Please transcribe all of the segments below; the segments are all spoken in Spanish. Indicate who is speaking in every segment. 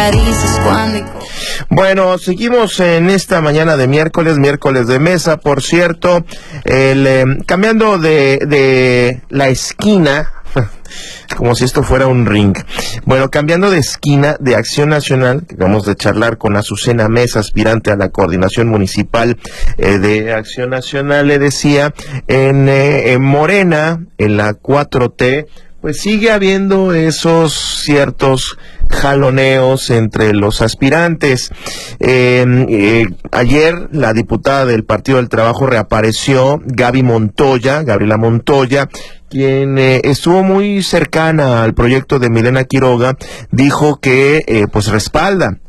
Speaker 1: acaricies cuando...
Speaker 2: Bueno, seguimos en esta mañana de miércoles de mesa, por cierto, cambiando de la esquina, como si esto fuera un ring. Bueno, cambiando de esquina de Acción Nacional, que vamos de charlar con Azucena Mesa, aspirante a la coordinación municipal de Acción Nacional, le decía, en Morena, en la 4T, pues sigue habiendo esos ciertos jaloneos entre los aspirantes. Ayer la diputada del Partido del Trabajo reapareció, Gabriela Montoya, quien estuvo muy cercana al proyecto de Milena Quiroga, dijo que pues respalda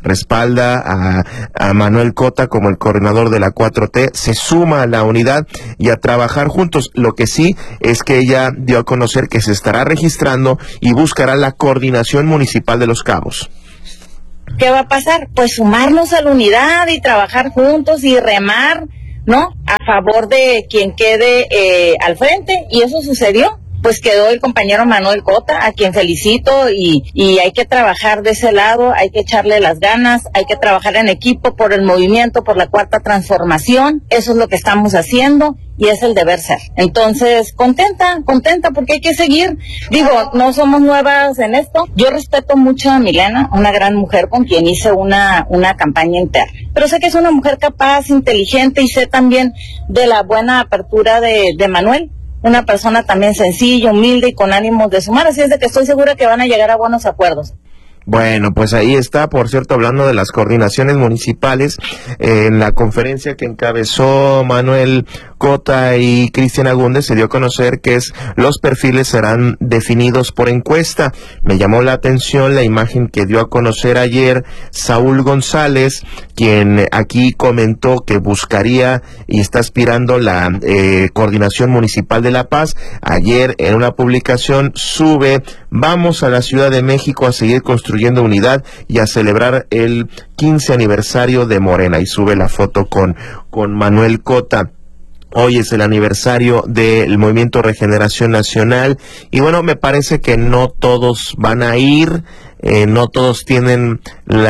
Speaker 2: a Manuel Cota como el coordinador de la 4T, se suma a la unidad y a trabajar juntos. Lo que sí es que ella dio a conocer que se estará registrando y buscará la coordinación municipal de Los Cabos.
Speaker 3: ¿Qué va a pasar? Pues sumarnos a la unidad y trabajar juntos y remar, ¿no?, a favor de quien quede al frente, y eso sucedió. Pues quedó el compañero Manuel Cota, a quien felicito, y hay que trabajar de ese lado, hay que echarle las ganas, hay que trabajar en equipo por el movimiento, por la cuarta transformación. Eso es lo que estamos haciendo y es el deber ser. Entonces, contenta porque hay que seguir. Digo, no somos nuevas en esto. Yo respeto mucho a Milena, una gran mujer con quien hice una campaña interna. Pero sé que es una mujer capaz, inteligente, y sé también de la buena apertura de Manuel. Una persona también sencilla, humilde y con ánimos de sumar, así es de que estoy segura que van a llegar a buenos acuerdos.
Speaker 2: Bueno, pues ahí está, por cierto, hablando de las coordinaciones municipales, en la conferencia que encabezó Manuel Cota y Cristian Agúndez se dio a conocer que los perfiles serán definidos por encuesta. Me llamó la atención la imagen que dio a conocer ayer Saúl González, quien aquí comentó que buscaría y está aspirando la coordinación municipal de La Paz. Ayer en una publicación sube: vamos a la Ciudad de México a seguir construyendo unidad y a celebrar el 15 aniversario de Morena, y sube la foto con Manuel Cota. Hoy es el aniversario del Movimiento Regeneración Nacional, y bueno, me parece que no todos van a ir, no todos tienen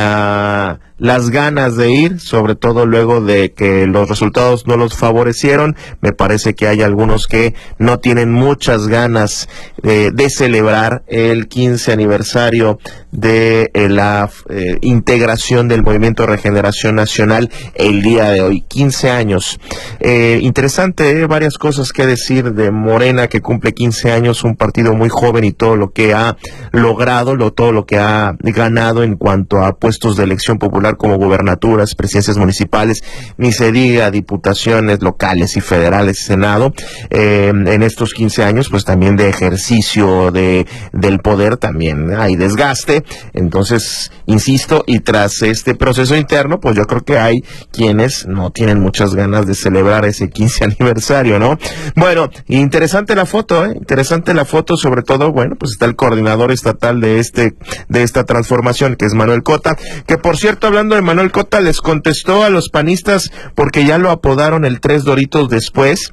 Speaker 2: las ganas de ir, sobre todo luego de que los resultados no los favorecieron. Me parece que hay algunos que no tienen muchas ganas de celebrar el 15 aniversario de la integración del Movimiento Regeneración Nacional el día de hoy. 15 años. Interesante, varias cosas que decir de Morena, que cumple 15 años, un partido muy joven, y todo lo que ha logrado, todo lo que ha ganado en cuanto a puestos de elección popular como gubernaturas, presidencias municipales, ni se diga diputaciones locales y federales, Senado. En estos 15 años, pues también de ejercicio del poder, también hay desgaste. Entonces, insisto, y tras este proceso interno, pues yo creo que hay quienes no tienen muchas ganas de celebrar ese 15 aniversario, ¿no? Bueno, interesante la foto, sobre todo, bueno, pues está el coordinador estatal de esta transformación, que es Manuel Cota, que por cierto, hablando de Manuel Cota, les contestó a los panistas porque ya lo apodaron el Tres Doritos después.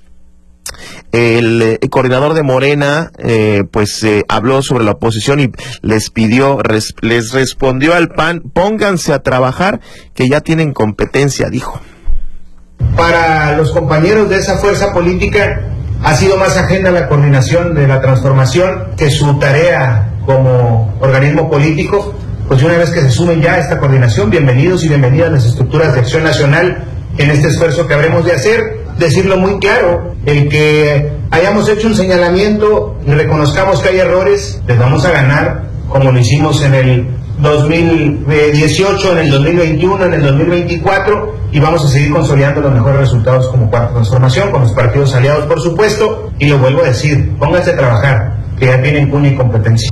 Speaker 2: El coordinador de Morena habló sobre la oposición y les respondió al PAN: pónganse a trabajar, que ya tienen competencia, dijo.
Speaker 4: Para los compañeros de esa fuerza política ha sido más ajena la coordinación de la transformación que su tarea como organismo político. Pues una vez que se sumen ya a esta coordinación, bienvenidos y bienvenidas las estructuras de Acción Nacional en este esfuerzo que habremos de hacer. Decirlo muy claro: el que hayamos hecho un señalamiento y reconozcamos que hay errores, les vamos a ganar, como lo hicimos en el 2018, en el 2021, en el 2024, y vamos a seguir consolidando los mejores resultados como cuarta transformación, con los partidos aliados, por supuesto. Y lo vuelvo a decir, pónganse a trabajar, que ya tienen puño y competencia.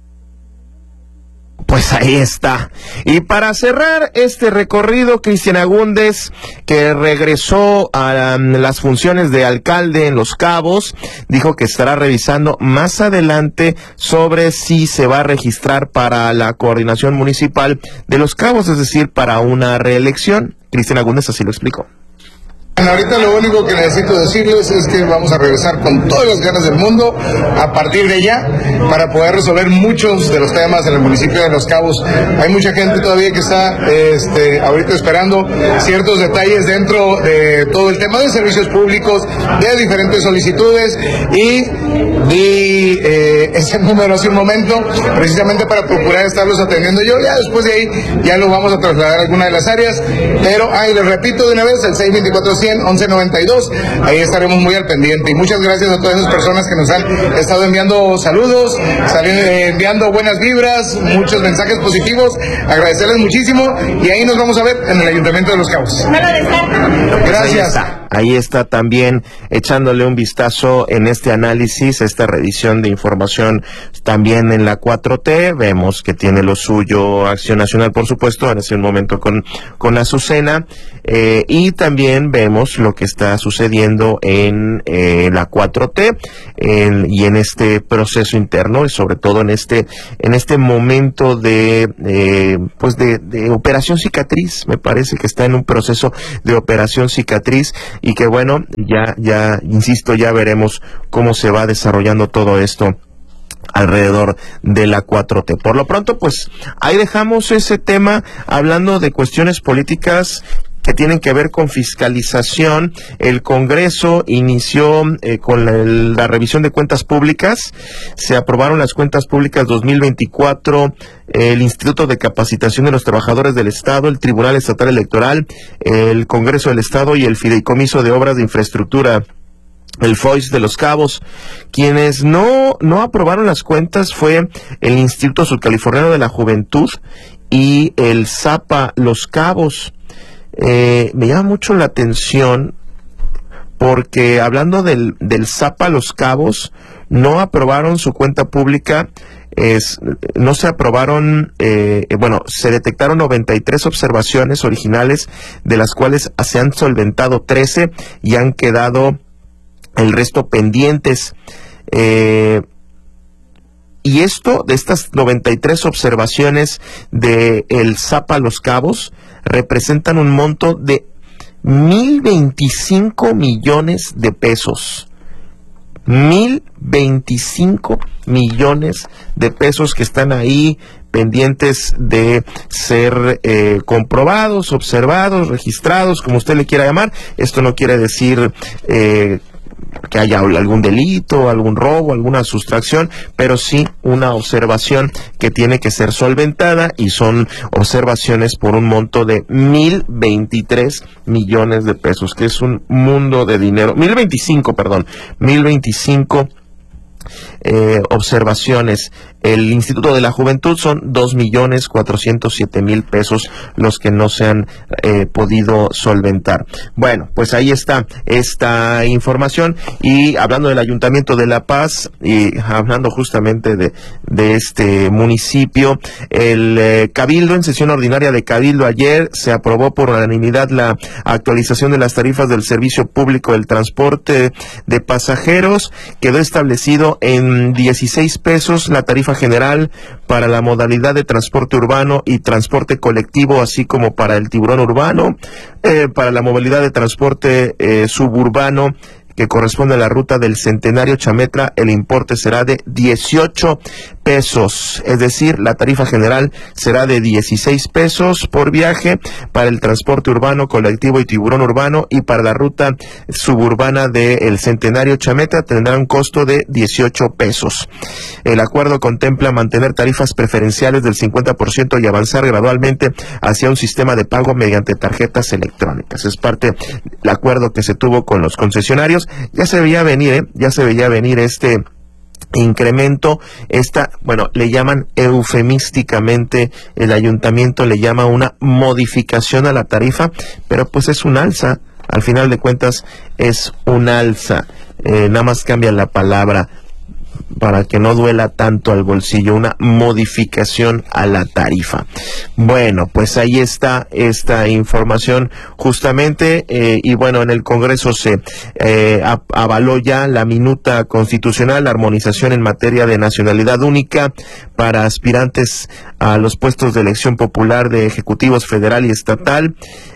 Speaker 2: Pues ahí está. Y para cerrar este recorrido, Cristian Agúndez, que regresó a las funciones de alcalde en Los Cabos, dijo que estará revisando más adelante sobre si se va a registrar para la coordinación municipal de Los Cabos, es decir, para una reelección. Cristian Agúndez así lo explicó.
Speaker 1: Ahorita lo único que necesito decirles es que vamos a regresar con todas las ganas del mundo a partir de ya para poder resolver muchos de los temas en el municipio de Los Cabos. Hay mucha gente todavía que está ahorita esperando ciertos detalles dentro de todo el tema de servicios públicos, de diferentes solicitudes, y di ese número hace un momento precisamente para procurar estarlos atendiendo yo. Ya después de ahí ya lo vamos a trasladar a alguna de las áreas, pero les repito de una vez, el 624-100-1192, ahí estaremos muy al pendiente. Y muchas gracias a todas esas personas que nos han estado enviando saludos, enviando buenas vibras, muchos mensajes positivos, agradecerles muchísimo, y ahí nos vamos a ver en el Ayuntamiento de Los Cabos. Gracias.
Speaker 2: Ahí está también echándole un vistazo en este análisis, esta revisión de información también en la 4T. Vemos que tiene lo suyo Acción Nacional, por supuesto, en ese momento con Azucena, y también vemos lo que está sucediendo en la 4T y en este proceso interno, y sobre todo en este momento de operación cicatriz. Me parece que está en un proceso de operación cicatriz, y que bueno, ya insisto, ya veremos cómo se va desarrollando todo esto alrededor de la 4T. Por lo pronto, pues ahí dejamos ese tema, hablando de cuestiones políticas que tienen que ver con fiscalización. El Congreso inició con la revisión de cuentas públicas. Se aprobaron las cuentas públicas 2024, el Instituto de Capacitación de los Trabajadores del Estado, el Tribunal Estatal Electoral, el Congreso del Estado y el Fideicomiso de Obras de Infraestructura, el FOIS de Los Cabos. Quienes no aprobaron las cuentas fue el Instituto Sudcaliforniano de la Juventud y el ZAPA Los Cabos. Me llama mucho la atención porque, hablando del ZAPA Los Cabos, no aprobaron su cuenta pública. No se aprobaron, se detectaron 93 observaciones originales, de las cuales se han solventado 13 y han quedado el resto pendientes. Y esto, de estas 93 observaciones de el ZAPA Los Cabos, representan un monto de 1,025 millones de pesos. 1,025 millones de pesos que están ahí pendientes de ser comprobados, observados, registrados, como usted le quiera llamar. Esto no quiere decir que haya algún delito, algún robo, alguna sustracción, pero sí una observación que tiene que ser solventada, y son observaciones por un monto de 1,023 millones de pesos, que es un mundo de dinero. 1,025 observaciones. El Instituto de la Juventud son 2,407,000 pesos los que no se han podido solventar. Bueno, pues ahí está esta información. Y hablando del Ayuntamiento de La Paz, y hablando justamente de este municipio, el Cabildo, en sesión ordinaria de Cabildo ayer, se aprobó por unanimidad la actualización de las tarifas del servicio público del transporte de pasajeros. Quedó establecido en 16 pesos la tarifa general para la modalidad de transporte urbano y transporte colectivo, así como para el tiburón urbano. Para la modalidad de transporte suburbano, que corresponde a la ruta del Centenario Chametra, el importe será de 18 pesos, es decir, la tarifa general será de 16 pesos por viaje para el transporte urbano, colectivo y tiburón urbano, y para la ruta suburbana del Centenario Chametra tendrá un costo de 18 pesos. El acuerdo contempla mantener tarifas preferenciales del 50% y avanzar gradualmente hacia un sistema de pago mediante tarjetas electrónicas. Es parte del acuerdo que se tuvo con los concesionarios. Ya se veía venir, este incremento, le llaman eufemísticamente, el ayuntamiento le llama una modificación a la tarifa, pero pues es un alza, al final de cuentas es un alza, nada más cambia la palabra para que no duela tanto al bolsillo, una modificación a la tarifa. Bueno, pues ahí está esta información justamente, y bueno, en el Congreso se avaló ya la minuta constitucional, la armonización en materia de nacionalidad única para aspirantes a los puestos de elección popular de ejecutivos federal y estatal.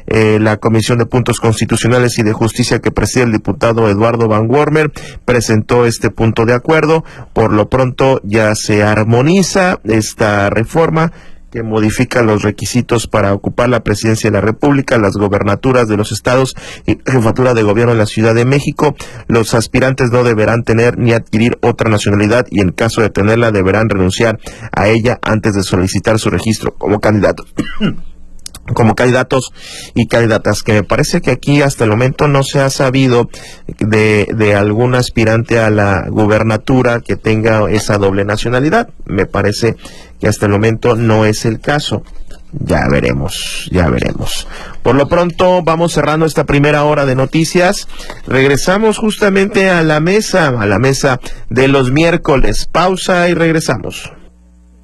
Speaker 2: La Comisión de Puntos Constitucionales y de Justicia que preside el diputado Eduardo Van Wormer presentó este punto de acuerdo. Por lo pronto ya se armoniza esta reforma que modifica los requisitos para ocupar la presidencia de la República, las gobernaturas de los estados y jefatura de gobierno en la Ciudad de México. Los aspirantes no deberán tener ni adquirir otra nacionalidad y en caso de tenerla deberán renunciar a ella antes de solicitar su registro como candidatos. Como candidatos y candidatas, que me parece que aquí hasta el momento no se ha sabido de algún aspirante a la gubernatura que tenga esa doble nacionalidad. Me parece que hasta el momento no es el caso. Ya veremos, ya veremos. Por lo pronto vamos cerrando esta primera hora de noticias. Regresamos justamente a la mesa de los miércoles. Pausa y regresamos.